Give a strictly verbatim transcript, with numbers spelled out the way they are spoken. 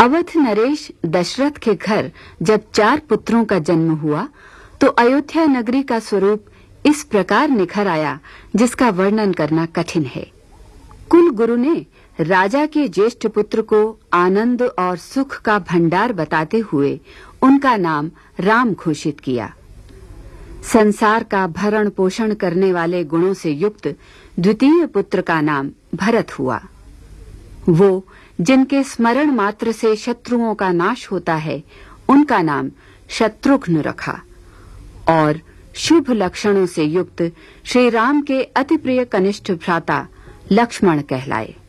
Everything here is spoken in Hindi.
अवध नरेश दशरथ के घर जब चार पुत्रों का जन्म हुआ तो अयोध्या नगरी का स्वरूप इस प्रकार निखर आया जिसका वर्णन करना कठिन है। कुल गुरु ने राजा के ज्येष्ठ पुत्र को आनंद और सुख का भंडार बताते हुए उनका नाम राम घोषित किया। संसार का भरण पोषण करने वाले गुणों से युक्त द्वितीय पुत्र का नाम भरत हुआ। वो जिनके स्मरण मात्र से शत्रुओं का नाश होता है उनका नाम शत्रुघ्न रखा और शुभ लक्षणों से युक्त श्री राम के अति प्रिय कनिष्ठ भ्राता लक्ष्मण कहलाए।